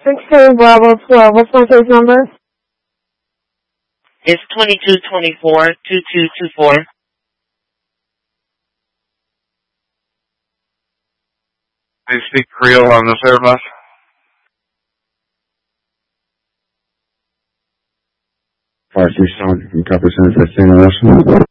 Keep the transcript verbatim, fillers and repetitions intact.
sixteen Bravo twelve. What's my case number? It's twenty-two twenty-four, twenty-two twenty-four. They speak Creole on this air bus? Farsi Sound from Copper Center for International.